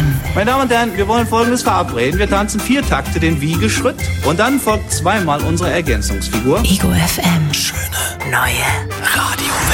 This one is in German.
FM. Meine Damen und Herren, wir wollen Folgendes verabreden. Wir tanzen 4 Takte den Wiegeschritt und dann folgt zweimal unsere Ergänzungsfigur. Ego FM. Schöne neue Radio.